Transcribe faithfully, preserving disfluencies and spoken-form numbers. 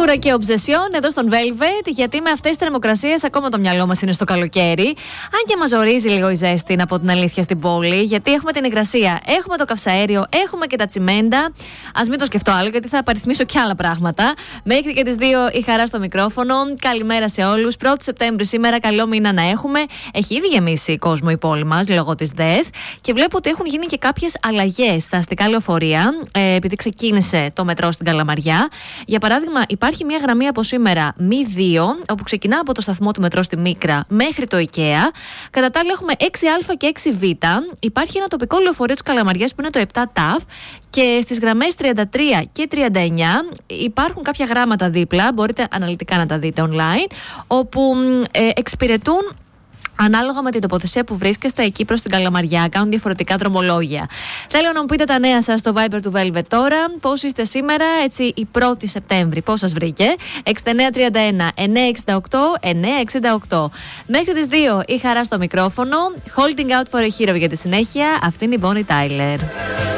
Κουλτούρα και ομπζεσιόν εδώ στον Velvet, γιατί με αυτές τις θερμοκρασίες ακόμα το μυαλό μας είναι στο καλοκαίρι. Αν και μας ζορίζει λίγο η ζέστη, να πω την αλήθεια, στην πόλη, γιατί έχουμε την υγρασία, έχουμε το καυσαέριο, έχουμε και τα τσιμέντα. Ας μην το σκεφτώ άλλο, γιατί θα απαριθμίσω κι άλλα πράγματα. Μέχρι και τις δύο η χαρά στο μικρόφωνο. Καλημέρα σε όλους. πρώτη Σεπτέμβρη σήμερα, καλό μήνα να έχουμε. Έχει ήδη γεμίσει κόσμο η πόλη μας λόγω της ΔΕΘ και βλέπω ότι έχουν γίνει και κάποιες αλλαγές στα αστικά λεωφορεία, ε, επειδή ξεκίνησε το μετρό στην Καλαμαριά. Για παράδειγμα, υπάρχει μια γραμμή από σήμερα Μη δύο, όπου ξεκινά από το σταθμό του μετρό στη Μίκρα μέχρι το IKEA. Κατά τα άλλα, έχουμε έξι Α και έξι Β. Υπάρχει ένα τοπικό λεωφορείο της Καλαμαριάς που είναι το επτά ΤΑΦ. Και στις γραμμές τριάντα τρία και τριάντα εννιά υπάρχουν κάποια γράμματα δίπλα, μπορείτε αναλυτικά να τα δείτε online, όπου ε, εξυπηρετούν ανάλογα με την τοποθεσία που βρίσκεστε εκεί προς την Καλαμαριά. Κάνουν διαφορετικά δρομολόγια. Θέλω να μου πείτε τα νέα σας στο Viber του Velvet τώρα. Πώς είστε σήμερα, έτσι η πρώτη Σεπτέμβρη, πώς σας βρήκε. εξήντα εννέα τριάντα ένα εννιακόσια εξήντα οκτώ εννιακόσια εξήντα οκτώ. Μέχρι τις δύο η χαρά στο μικρόφωνο. Holding out for a hero για τη συνέχεια. Αυτή είναι η Bonnie Tyler.